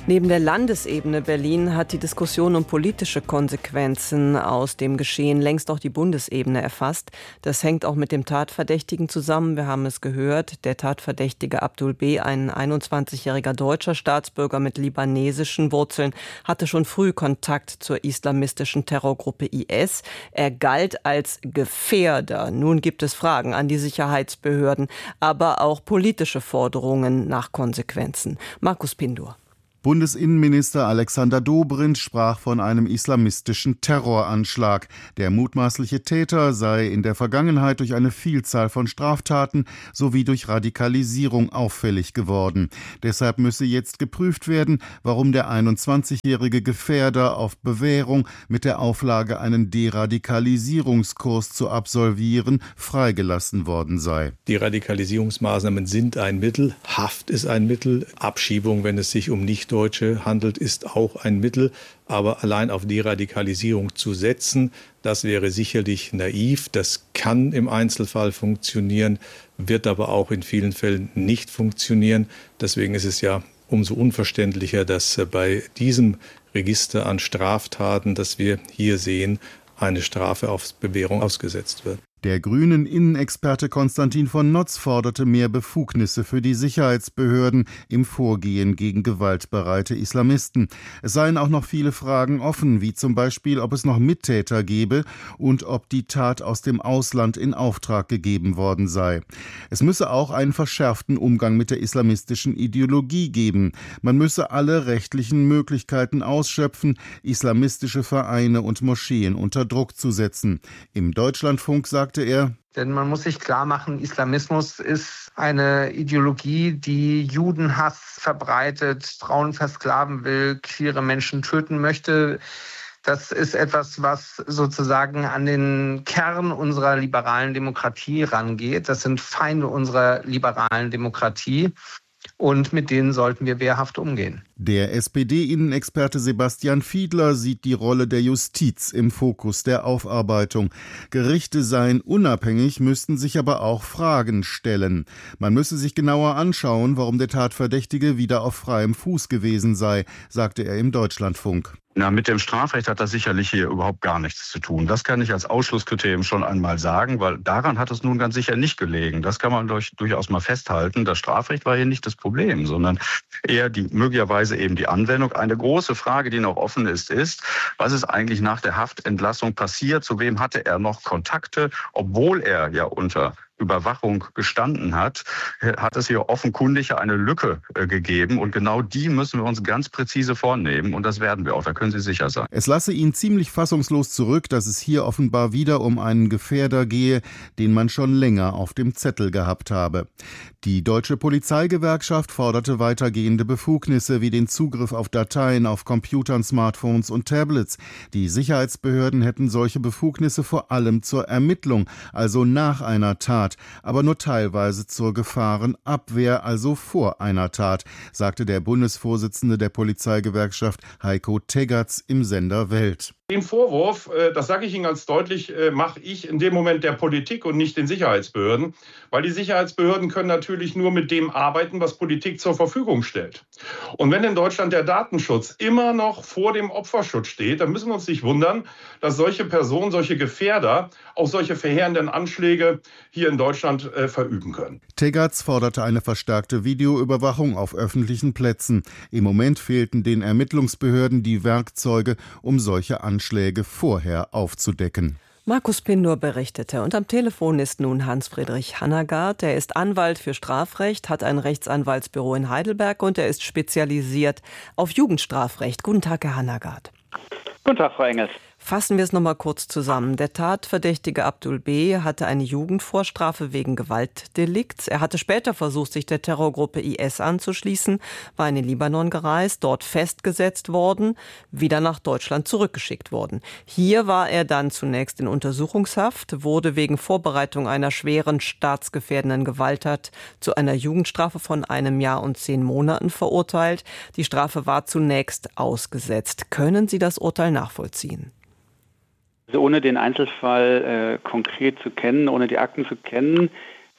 Neben der Landesebene Berlin hat die Diskussion um politische Konsequenzen aus dem Geschehen längst auch die Bundesebene erfasst. Das hängt auch mit dem Tatverdächtigen zusammen. Wir haben es gehört, der Tatverdächtige Abdul B., ein 21-jähriger deutscher Staatsbürger mit libanesischen Wurzeln, hatte schon früh Kontakt zur islamistischen Terrorgruppe IS. Er galt als Gefährder. Nun gibt es Fragen an die Sicherheitsbehörden, aber auch politische Forderungen nach Konsequenzen. Markus Pindur. Bundesinnenminister Alexander Dobrindt sprach von einem islamistischen Terroranschlag. Der mutmaßliche Täter sei in der Vergangenheit durch eine Vielzahl von Straftaten sowie durch Radikalisierung auffällig geworden. Deshalb müsse jetzt geprüft werden, warum der 21-jährige Gefährder auf Bewährung mit der Auflage, einen Deradikalisierungskurs zu absolvieren, freigelassen worden sei. Deradikalisierungsmaßnahmen sind ein Mittel, Haft ist ein Mittel, Abschiebung, wenn es sich um Nicht-Deutsche handelt, ist auch ein Mittel. Aber allein auf Deradikalisierung zu setzen, das wäre sicherlich naiv. Das kann im Einzelfall funktionieren, wird aber auch in vielen Fällen nicht funktionieren. Deswegen ist es ja umso unverständlicher, dass bei diesem Register an Straftaten, das wir hier sehen, eine Strafe auf Bewährung ausgesetzt wird. Der grünen Innenexperte Konstantin von Notz forderte mehr Befugnisse für die Sicherheitsbehörden im Vorgehen gegen gewaltbereite Islamisten. Es seien auch noch viele Fragen offen, wie zum Beispiel, ob es noch Mittäter gebe und ob die Tat aus dem Ausland in Auftrag gegeben worden sei. Es müsse auch einen verschärften Umgang mit der islamistischen Ideologie geben. Man müsse alle rechtlichen Möglichkeiten ausschöpfen, islamistische Vereine und Moscheen unter Druck zu setzen. Im Deutschlandfunk sagte er: Denn man muss sich klar machen, Islamismus ist eine Ideologie, die Judenhass verbreitet, Frauen versklaven will, queere Menschen töten möchte. Das ist etwas, was sozusagen an den Kern unserer liberalen Demokratie rangeht. Das sind Feinde unserer liberalen Demokratie. Und mit denen sollten wir wehrhaft umgehen. Der SPD-Innenexperte Sebastian Fiedler sieht die Rolle der Justiz im Fokus der Aufarbeitung. Gerichte seien unabhängig, müssten sich aber auch Fragen stellen. Man müsse sich genauer anschauen, warum der Tatverdächtige wieder auf freiem Fuß gewesen sei, sagte er im Deutschlandfunk. Mit dem Strafrecht hat das sicherlich hier überhaupt gar nichts zu tun. Das kann ich als Ausschlusskriterium schon einmal sagen, weil daran hat es nun ganz sicher nicht gelegen. Das kann man durchaus mal festhalten. Das Strafrecht war hier nicht das Problem, sondern eher möglicherweise eben die Anwendung. Eine große Frage, die noch offen ist, was ist eigentlich nach der Haftentlassung passiert? Zu wem hatte er noch Kontakte, obwohl er ja unter Überwachung gestanden hat es hier offenkundig eine Lücke gegeben. Und genau die müssen wir uns ganz präzise vornehmen. Und das werden wir auch, da können Sie sicher sein. Es lasse ihn ziemlich fassungslos zurück, dass es hier offenbar wieder um einen Gefährder gehe, den man schon länger auf dem Zettel gehabt habe. Die Deutsche Polizeigewerkschaft forderte weitergehende Befugnisse wie den Zugriff auf Dateien auf Computern, Smartphones und Tablets. Die Sicherheitsbehörden hätten solche Befugnisse vor allem zur Ermittlung, also nach einer Tat, aber nur teilweise zur Gefahrenabwehr, also vor einer Tat, sagte der Bundesvorsitzende der Polizeigewerkschaft Heiko Teggerts im Sender Welt. Den Vorwurf, das sage ich Ihnen ganz deutlich, mache ich in dem Moment der Politik und nicht den Sicherheitsbehörden, weil die Sicherheitsbehörden können natürlich nur mit dem arbeiten, was Politik zur Verfügung stellt. Und wenn in Deutschland der Datenschutz immer noch vor dem Opferschutz steht, dann müssen wir uns nicht wundern, dass solche Personen, solche Gefährder auch solche verheerenden Anschläge hier in Deutschland verüben können. Teggerts forderte eine verstärkte Videoüberwachung auf öffentlichen Plätzen. Im Moment fehlten den Ermittlungsbehörden die Werkzeuge, um solche Anschläge vorher aufzudecken. Markus Pindur berichtete. Und am Telefon ist nun Hans-Friedrich Hannagard. Er ist Anwalt für Strafrecht, hat ein Rechtsanwaltsbüro in Heidelberg und er ist spezialisiert auf Jugendstrafrecht. Guten Tag, Herr Hannagard. Guten Tag, Frau Engels. Fassen wir es nochmal kurz zusammen. Der Tatverdächtige Abdul B. hatte eine Jugendvorstrafe wegen Gewaltdelikts. Er hatte später versucht, sich der Terrorgruppe IS anzuschließen, war in den Libanon gereist, dort festgesetzt worden, wieder nach Deutschland zurückgeschickt worden. Hier war er dann zunächst in Untersuchungshaft, wurde wegen Vorbereitung einer schweren staatsgefährdenden Gewalttat zu einer Jugendstrafe von 1 Jahr und 10 Monaten verurteilt. Die Strafe war zunächst ausgesetzt. Können Sie das Urteil nachvollziehen? Also ohne den Einzelfall konkret zu kennen, ohne die Akten zu kennen,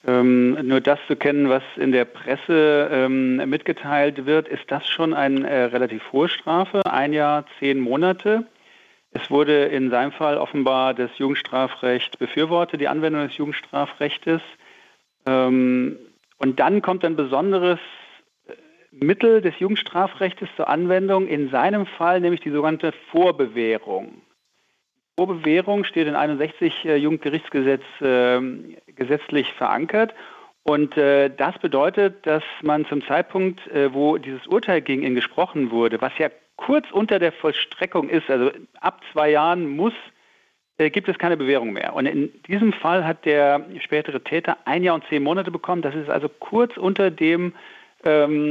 Nur das zu kennen, was in der Presse mitgeteilt wird, ist das schon eine relativ hohe Strafe, 1 Jahr, 10 Monate. Es wurde in seinem Fall offenbar das Jugendstrafrecht befürwortet, die Anwendung des Jugendstrafrechtes. Und dann kommt ein besonderes Mittel des Jugendstrafrechtes zur Anwendung, in seinem Fall nämlich die sogenannte Vorbewährung. Vorbewährung steht in 61 Jugendgerichtsgesetz gesetzlich verankert. Und das bedeutet, dass man zum Zeitpunkt, wo dieses Urteil gegen ihn gesprochen wurde, was ja kurz unter der Vollstreckung ist, also ab 2 Jahren gibt es keine Bewährung mehr. Und in diesem Fall hat der spätere Täter 1 Jahr und 10 Monate bekommen. Das ist also kurz unter dem, wo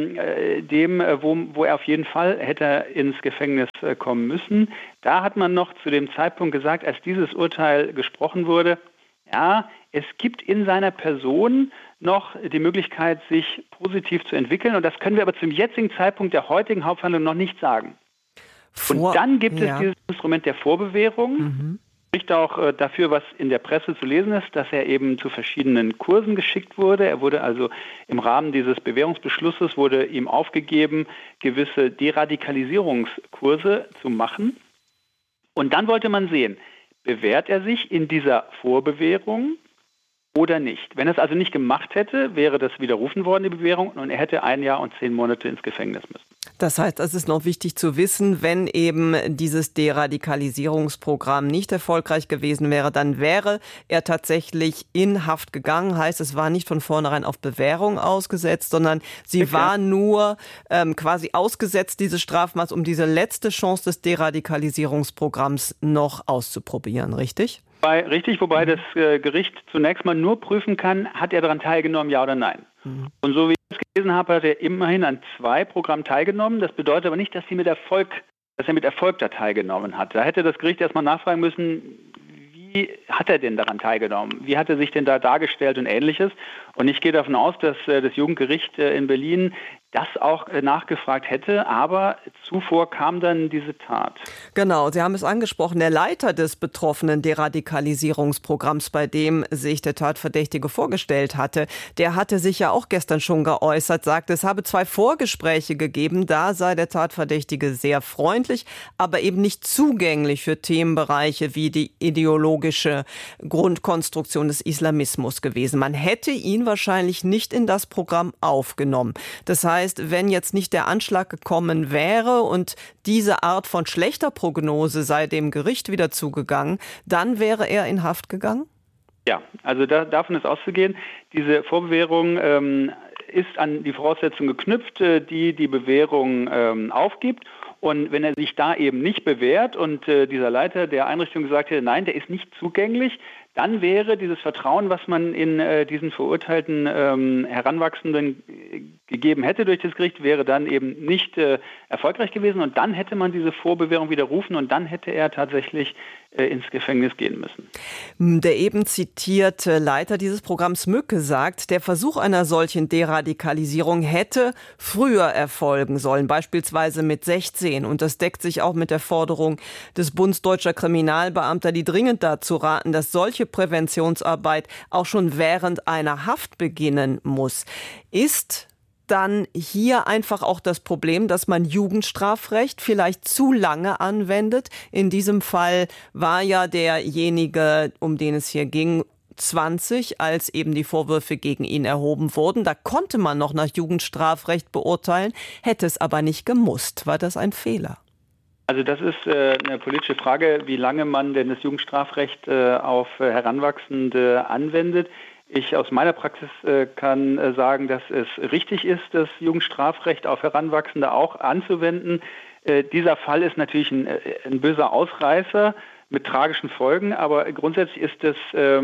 er auf jeden Fall hätte ins Gefängnis kommen müssen. Da hat man noch zu dem Zeitpunkt gesagt, als dieses Urteil gesprochen wurde, ja, es gibt in seiner Person noch die Möglichkeit, sich positiv zu entwickeln. Und das können wir aber zum jetzigen Zeitpunkt der heutigen Hauptverhandlung noch nicht sagen. Und dann gibt es dieses Instrument der Vorbewährung. Spricht auch dafür, was in der Presse zu lesen ist, dass er eben zu verschiedenen Kursen geschickt wurde. Er wurde also im Rahmen dieses Bewährungsbeschlusses wurde ihm aufgegeben, gewisse Deradikalisierungskurse zu machen. Und dann wollte man sehen, bewährt er sich in dieser Vorbewährung oder nicht. Wenn er es also nicht gemacht hätte, wäre das widerrufen worden, die Bewährung, und er hätte 1 Jahr und 10 Monate ins Gefängnis müssen. Das heißt, es ist noch wichtig zu wissen, wenn eben dieses Deradikalisierungsprogramm nicht erfolgreich gewesen wäre, dann wäre er tatsächlich in Haft gegangen. Heißt, es war nicht von vornherein auf Bewährung ausgesetzt, sondern sie war nur quasi ausgesetzt, diese Strafmaß, um diese letzte Chance des Deradikalisierungsprogramms noch auszuprobieren, richtig? Richtig, wobei das Gericht zunächst mal nur prüfen kann, hat er daran teilgenommen, ja oder nein. Und so wie ich es gelesen habe, hat er immerhin an 2 Programmen teilgenommen. Das bedeutet aber nicht, dass er mit Erfolg da teilgenommen hat. Da hätte das Gericht erstmal nachfragen müssen, wie hat er denn daran teilgenommen? Wie hat er sich denn da dargestellt und Ähnliches? Und ich gehe davon aus, dass das Jugendgericht in Berlin das auch nachgefragt hätte, aber zuvor kam dann diese Tat. Genau, Sie haben es angesprochen, der Leiter des betroffenen Deradikalisierungsprogramms, bei dem sich der Tatverdächtige vorgestellt hatte, der hatte sich ja auch gestern schon geäußert, sagte, es habe 2 Vorgespräche gegeben, da sei der Tatverdächtige sehr freundlich, aber eben nicht zugänglich für Themenbereiche wie die ideologische Grundkonstruktion des Islamismus gewesen. Man hätte ihn wahrscheinlich nicht in das Programm aufgenommen. Das heißt, wenn jetzt nicht der Anschlag gekommen wäre und diese Art von schlechter Prognose sei dem Gericht wieder zugegangen, dann wäre er in Haft gegangen? Ja, also davon ist auszugehen. Diese Vorbewährung ist an die Voraussetzung geknüpft, die Bewährung aufgibt. Und wenn er sich da eben nicht bewährt und dieser Leiter der Einrichtung gesagt hätte, nein, der ist nicht zugänglich, dann wäre dieses Vertrauen, was man in diesen verurteilten Heranwachsenden gegeben hätte durch das Gericht, wäre dann eben nicht erfolgreich gewesen. Und dann hätte man diese Vorbewährung widerrufen und dann hätte er tatsächlich ins Gefängnis gehen müssen. Der eben zitierte Leiter dieses Programms Mücke sagt, der Versuch einer solchen Deradikalisierung hätte früher erfolgen sollen, beispielsweise mit 16. Und das deckt sich auch mit der Forderung des Bundes Deutscher Kriminalbeamter, die dringend dazu raten, dass solche Präventionsarbeit auch schon während einer Haft beginnen muss. Ist dann hier einfach auch das Problem, dass man Jugendstrafrecht vielleicht zu lange anwendet? In diesem Fall war ja derjenige, um den es hier ging, 20, als eben die Vorwürfe gegen ihn erhoben wurden. Da konnte man noch nach Jugendstrafrecht beurteilen, hätte es aber nicht gemusst. War das ein Fehler? Also das ist eine politische Frage, wie lange man denn das Jugendstrafrecht auf Heranwachsende anwendet. Ich aus meiner Praxis kann sagen, dass es richtig ist, das Jugendstrafrecht auf Heranwachsende auch anzuwenden. Dieser Fall ist natürlich ein böser Ausreißer mit tragischen Folgen, aber grundsätzlich ist es,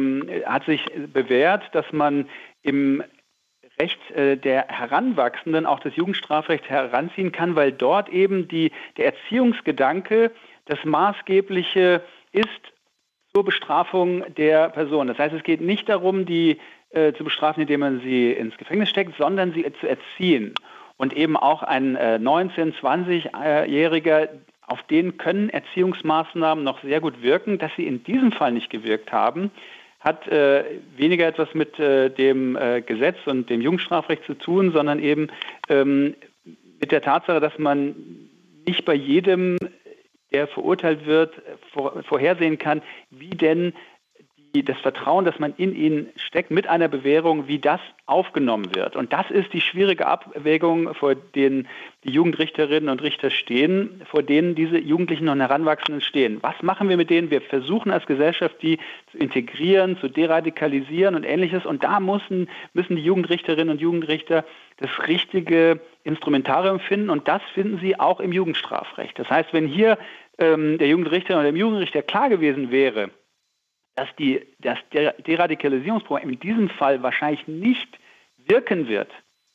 hat sich bewährt, dass man im Recht der Heranwachsenden auch das Jugendstrafrecht heranziehen kann, weil dort eben der Erziehungsgedanke das Maßgebliche ist zur Bestrafung der Person. Das heißt, es geht nicht darum, die zu bestrafen, indem man sie ins Gefängnis steckt, sondern sie zu erziehen. Und eben auch ein 19-, 20-Jähriger, auf den können Erziehungsmaßnahmen noch sehr gut wirken. Dass sie in diesem Fall nicht gewirkt haben, hat weniger etwas mit dem Gesetz und dem Jugendstrafrecht zu tun, sondern eben mit der Tatsache, dass man nicht bei jedem, der verurteilt wird, vorhersehen kann, wie denn das Vertrauen, das man in ihn steckt, mit einer Bewährung, wie das aufgenommen wird. Und das ist die schwierige Abwägung, vor denen die Jugendrichterinnen und Richter stehen, vor denen diese Jugendlichen und Heranwachsenden stehen. Was machen wir mit denen? Wir versuchen als Gesellschaft, die zu integrieren, zu deradikalisieren und Ähnliches. Und da müssen die Jugendrichterinnen und Jugendrichter das richtige Instrumentarium finden. Und das finden sie auch im Jugendstrafrecht. Das heißt, wenn hier der Jugendrichter oder dem Jugendrichter klar gewesen wäre, dass das Deradikalisierungsprogramm in diesem Fall wahrscheinlich nicht wirken wird,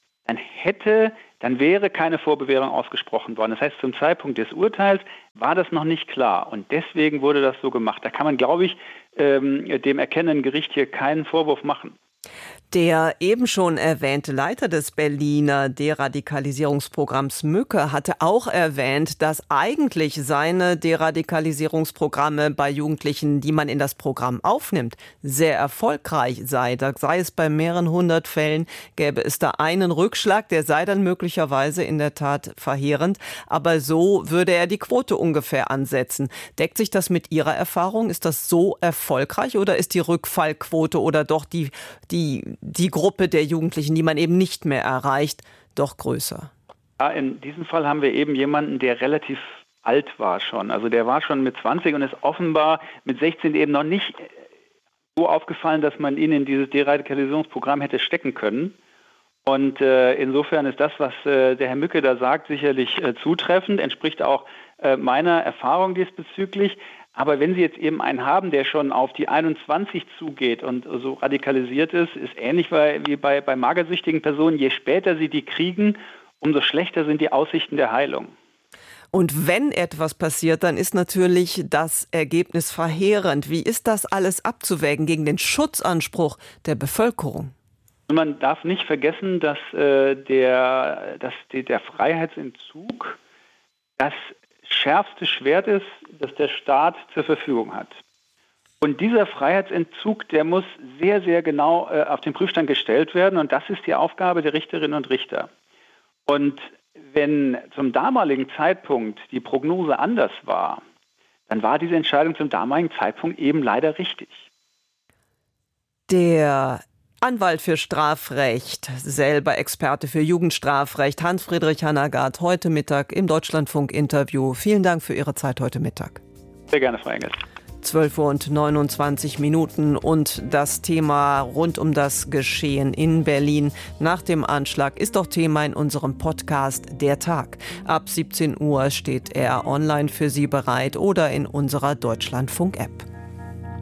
dann wäre keine Vorbewährung ausgesprochen worden. Das heißt, zum Zeitpunkt des Urteils war das noch nicht klar und deswegen wurde das so gemacht. Da kann man, glaube ich, dem erkennenden Gericht hier keinen Vorwurf machen. Der eben schon erwähnte Leiter des Berliner Deradikalisierungsprogramms Mücke hatte auch erwähnt, dass eigentlich seine Deradikalisierungsprogramme bei Jugendlichen, die man in das Programm aufnimmt, sehr erfolgreich sei. Da sei es bei mehreren hundert Fällen, gäbe es da einen Rückschlag, der sei dann möglicherweise in der Tat verheerend. Aber so würde er die Quote ungefähr ansetzen. Deckt sich das mit Ihrer Erfahrung? Ist das so erfolgreich oder ist die Rückfallquote oder doch die Gruppe der Jugendlichen, die man eben nicht mehr erreicht, doch größer? Ja, in diesem Fall haben wir eben jemanden, der relativ alt war schon. Also der war schon mit 20 und ist offenbar mit 16 eben noch nicht so aufgefallen, dass man ihn in dieses Deradikalisierungsprogramm hätte stecken können. Und insofern ist das, was der Herr Mücke da sagt, sicherlich zutreffend, entspricht auch meiner Erfahrung diesbezüglich. Aber wenn Sie jetzt eben einen haben, der schon auf die 21 zugeht und so radikalisiert ist ähnlich wie bei magersüchtigen Personen. Je später sie die kriegen, umso schlechter sind die Aussichten der Heilung. Und wenn etwas passiert, dann ist natürlich das Ergebnis verheerend. Wie ist das alles abzuwägen gegen den Schutzanspruch der Bevölkerung? Man darf nicht vergessen, dass der Freiheitsentzug das schärfste Schwert ist, das der Staat zur Verfügung hat. Und dieser Freiheitsentzug, der muss sehr, sehr genau auf den Prüfstand gestellt werden. Und das ist die Aufgabe der Richterinnen und Richter. Und wenn zum damaligen Zeitpunkt die Prognose anders war, dann war diese Entscheidung zum damaligen Zeitpunkt eben leider richtig. Der Anwalt für Strafrecht, selber Experte für Jugendstrafrecht, Hans-Friedrich Hanagard, heute Mittag im Deutschlandfunk-Interview. Vielen Dank für Ihre Zeit heute Mittag. Sehr gerne, Frau Engels. 12:29 und das Thema rund um das Geschehen in Berlin nach dem Anschlag ist auch Thema in unserem Podcast Der Tag. Ab 17 Uhr steht er online für Sie bereit oder in unserer Deutschlandfunk-App.